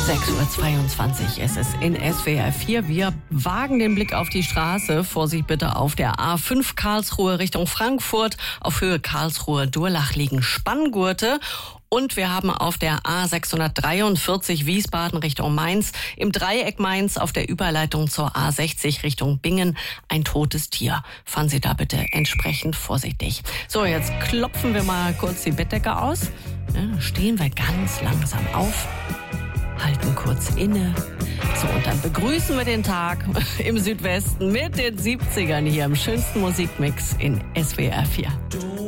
6:22 Uhr ist es in SWR 4. Wir wagen den Blick auf die Straße. Vorsicht bitte auf der A5 Karlsruhe Richtung Frankfurt. Auf Höhe Karlsruhe-Durlach liegen Spanngurte. Und wir haben auf der A643 Wiesbaden Richtung Mainz im Dreieck Mainz auf der Überleitung zur A60 Richtung Bingen ein totes Tier. Fahren Sie da bitte entsprechend vorsichtig. So, jetzt klopfen wir mal kurz die Bettdecke aus. Ja, stehen wir ganz langsam auf, halten kurz inne. So, und dann begrüßen wir den Tag im Südwesten mit den 70ern hier im schönsten Musikmix in SWR 4.